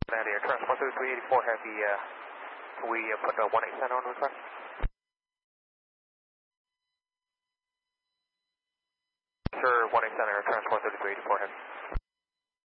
Air Transport 3384 Heavy, can we put 18 center on the request? Sure, 18 center, Transport 3384 Heavy.